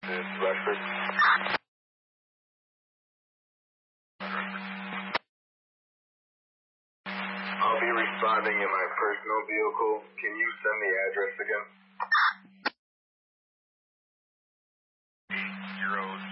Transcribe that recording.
This Rexford. I'll be responding in my personal vehicle. Can you send the address again? 800